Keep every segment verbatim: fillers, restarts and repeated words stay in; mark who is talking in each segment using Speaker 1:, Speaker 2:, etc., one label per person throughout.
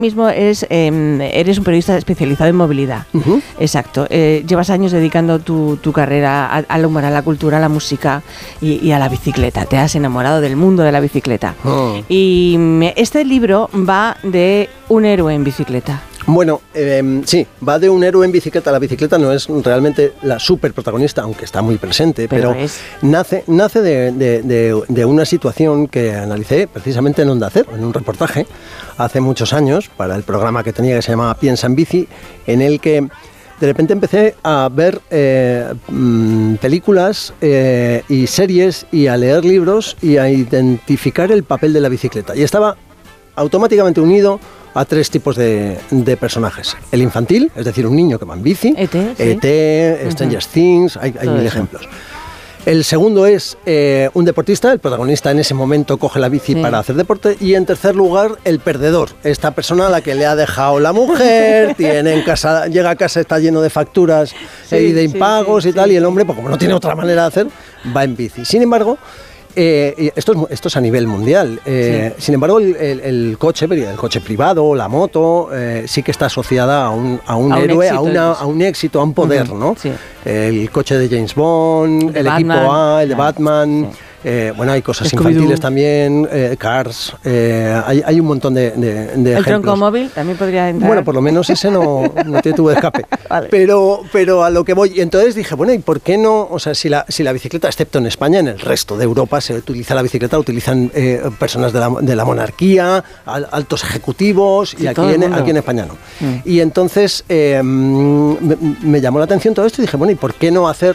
Speaker 1: mismo eres, eh, eres un periodista especializado en movilidad. Uh-huh. Exacto. Eh, llevas años dedicando tu, tu carrera a, al humor, a la cultura, a la música y, y a la bicicleta. Te has enamorado del mundo de la bicicleta. Oh. Y este libro va de un héroe en bicicleta.
Speaker 2: Bueno, eh, sí, va de un héroe en bicicleta. La bicicleta no es realmente la super protagonista, aunque está muy presente, pero, pero es... nace, nace de, de, de, de una situación que analicé precisamente en Onda Cero, en un reportaje, hace muchos años, para el programa que tenía que se llamaba Piensa en Bici, en el que de repente empecé a ver eh, mmm, películas eh, y series y a leer libros y a identificar el papel de la bicicleta. Y estaba automáticamente unido a tres tipos de, de personajes. El infantil, es decir, un niño que va en bici,
Speaker 1: E T, sí.
Speaker 2: E T, Stranger uh-huh. Things, hay, hay mil eso. ejemplos. El segundo es eh, un deportista, el protagonista en ese momento coge la bici sí. para hacer deporte. Y en tercer lugar, el perdedor, esta persona a la que le ha dejado la mujer, tiene en casa, llega a casa, está lleno de facturas sí, y de impagos sí, sí, y tal, sí, y el hombre, pues como no tiene otra manera de hacer, va en bici. Sin embargo, Eh, esto, es, esto es a nivel mundial. Eh, sí. Sin embargo, el, el, el coche, el coche privado, la moto, eh, sí que está asociada a un, a un a héroe, un a, una, a un éxito, a un poder, uh-huh. ¿no? Sí. El coche de James Bond, el, el equipo A, el de Batman. Sí. Eh, bueno, hay cosas Scooby-Doo. Infantiles también, eh, Cars, eh, hay, hay un montón de, de, de
Speaker 1: ¿El
Speaker 2: ejemplos.
Speaker 1: tronco móvil también podría entrar?
Speaker 2: Bueno, por lo menos ese no, no tiene tubo de escape. Vale. Pero, pero a lo que voy, y entonces dije, bueno, ¿y por qué no? O sea, si la, si la bicicleta, excepto en España, en el resto de Europa se utiliza la bicicleta, la utilizan eh, personas de la, de la monarquía, al, altos ejecutivos, sí, y aquí en, aquí en España no. Mm. Y entonces eh, me, me llamó la atención todo esto y dije, bueno, ¿y por qué no hacer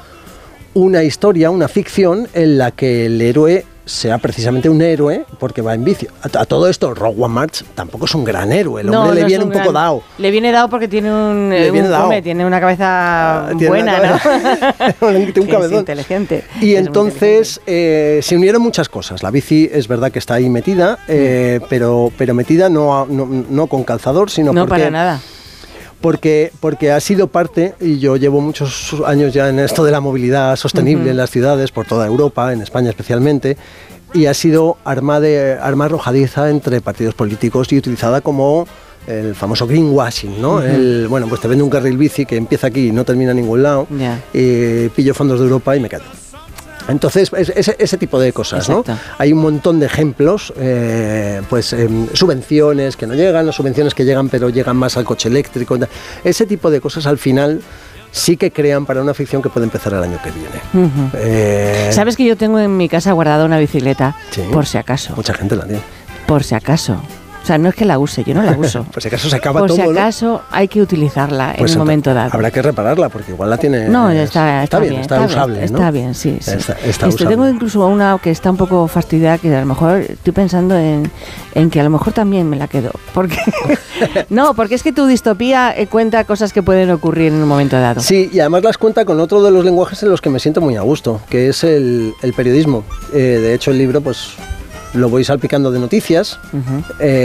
Speaker 2: una historia, una ficción en la que el héroe sea precisamente un héroe porque va en bici? A, a todo esto, Rogue One March tampoco es un gran héroe, el hombre no, le no viene un, un poco gran, dado.
Speaker 1: Le viene dado porque tiene un,
Speaker 2: le viene
Speaker 1: un
Speaker 2: dado.
Speaker 1: Come, tiene una cabeza uh, buena, una cabeza,
Speaker 2: ¿no? un cabezón.
Speaker 1: Es inteligente.
Speaker 2: Y
Speaker 1: es
Speaker 2: entonces eh, se unieron muchas cosas. La bici es verdad que está ahí metida, eh, mm. pero, pero metida no, no, no con calzador, sino
Speaker 1: no
Speaker 2: porque...
Speaker 1: para nada.
Speaker 2: Porque, porque ha sido parte, y yo llevo muchos años ya en esto de la movilidad sostenible uh-huh. en las ciudades, por toda Europa, en España especialmente, y ha sido arma, de, arma arrojadiza entre partidos políticos y utilizada como el famoso greenwashing, ¿no? Uh-huh. El, bueno, pues te vende un carril bici que empieza aquí y no termina en ningún lado, yeah. y pillo fondos de Europa y me quedo. Entonces, ese, ese tipo de cosas, exacto. ¿no? Hay un montón de ejemplos, eh, pues eh, subvenciones que no llegan, o subvenciones que llegan pero llegan más al coche eléctrico. Ese tipo de cosas al final sí que crean para una ficción que puede empezar el año que viene.
Speaker 1: Uh-huh. eh, ¿Sabes que yo tengo en mi casa guardada una bicicleta? Sí, por si acaso.
Speaker 2: Mucha gente la tiene.
Speaker 1: Por si acaso. O sea, no es que la use, yo no la uso.
Speaker 2: Por si acaso se acaba
Speaker 1: Por
Speaker 2: todo,
Speaker 1: si acaso ¿no? hay que utilizarla
Speaker 2: pues
Speaker 1: en un momento dado.
Speaker 2: Habrá que repararla porque igual la tiene...
Speaker 1: No, está, está,
Speaker 2: está bien,
Speaker 1: bien,
Speaker 2: está, está usable,
Speaker 1: bien,
Speaker 2: ¿no?
Speaker 1: Está bien, sí. sí.
Speaker 2: Está, está
Speaker 1: este, tengo incluso una que está un poco fastidiada, que a lo mejor estoy pensando en, en que a lo mejor también me la quedo. Porque no, porque es que tu distopía eh, cuenta cosas que pueden ocurrir en un momento dado.
Speaker 2: Sí, y además las cuenta con otro de los lenguajes en los que me siento muy a gusto, que es el, el periodismo. Eh, de hecho, el libro, pues... lo voy salpicando de noticias, uh-huh.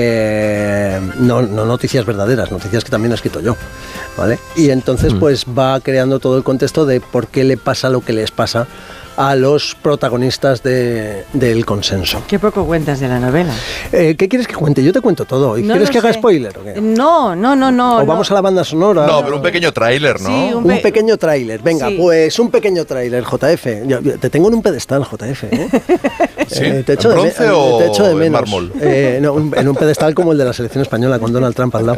Speaker 2: eh, no, no noticias verdaderas, noticias que también he escrito yo, ¿vale? Y entonces uh-huh. pues va creando todo el contexto de por qué le pasa lo que les pasa a los protagonistas de, del consenso.
Speaker 1: Qué poco cuentas de la novela.
Speaker 2: Eh, ¿Qué quieres que cuente? Yo te cuento todo. ¿Y no quieres que haga spoiler o qué?
Speaker 1: No, no, no, no.
Speaker 2: O vamos
Speaker 1: no.
Speaker 2: a la banda sonora.
Speaker 3: No, pero un pequeño tráiler, ¿no?
Speaker 1: Sí,
Speaker 2: un, pe- un pequeño tráiler. Venga, sí. pues un pequeño tráiler, J F. Yo, yo, te tengo en un pedestal, J F. ¿eh?
Speaker 3: ¿Sí?
Speaker 2: Eh, te echo
Speaker 3: ¿En bronce
Speaker 2: de,
Speaker 3: o
Speaker 2: te echo de menos.
Speaker 3: en mármol?
Speaker 2: Eh, no, un, en un pedestal como el de la selección española con Donald Trump al lado.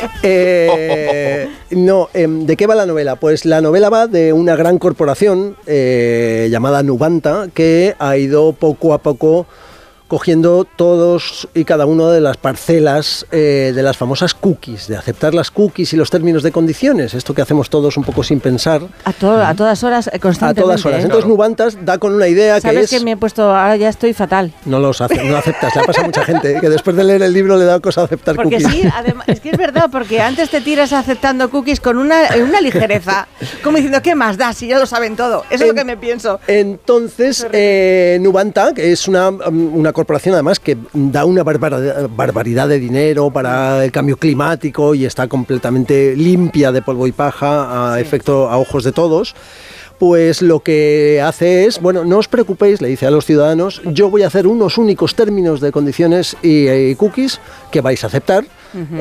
Speaker 2: Eh, no, eh, ¿de qué va la novela? Pues la novela va de una gran corporación eh, llamada Nuvanta, que ha ido poco a poco cogiendo todos y cada una de las parcelas eh, de las famosas cookies, de aceptar las cookies y los términos de condiciones, esto que hacemos todos un poco sin pensar.
Speaker 1: A, to- a todas horas, constantemente.
Speaker 2: A todas horas.
Speaker 1: ¿eh?
Speaker 2: Entonces Nuvantas da con una idea que es...
Speaker 1: ¿Sabes que me he puesto, ahora ya estoy fatal?
Speaker 2: No los hace, no aceptas, le ha pasado a mucha gente, ¿eh? Que después de leer el libro le da cosa aceptar
Speaker 1: porque
Speaker 2: cookies.
Speaker 1: Porque sí, además, es que es verdad, porque antes te tiras aceptando cookies con una, una ligereza, como diciendo, ¿qué más da si ya lo saben todo? Eso en, es lo que me pienso.
Speaker 2: Entonces, eh, Nuvanta, que es una, una corporación además que da una barbaridad, barbaridad de dinero para el cambio climático y está completamente limpia de polvo y paja a sí. efecto, a ojos de todos, pues lo que hace es, bueno, no os preocupéis, le dice a los ciudadanos, yo voy a hacer unos únicos términos de condiciones y, y cookies que vais a aceptar. Uh-huh.